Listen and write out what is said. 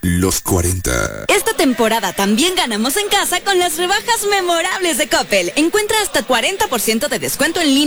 Los 40. Esta temporada también ganamos en casa con las rebajas memorables de Coppel. Encuentra hasta 40% de descuento en línea